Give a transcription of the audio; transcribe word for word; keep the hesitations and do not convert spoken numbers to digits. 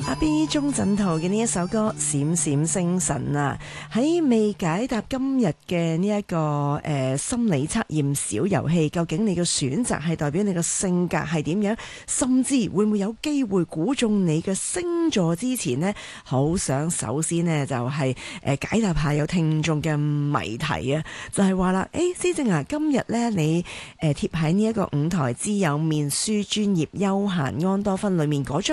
阿 B 鐘鎮濤嘅呢一首歌《閃閃星辰》啊，喺未解答今日嘅呢一個誒、呃、心理測驗小遊戲，究竟你嘅選擇係代表你嘅性格係點樣，甚至會唔會有機會估中你嘅星座之前呢，好想首先呢就係、是、誒、呃、解答下有聽眾嘅謎題啊，就係話啦，誒師正啊，今日呢你誒貼喺呢一個五台之友面書專頁休閒安多芬裏面嗰張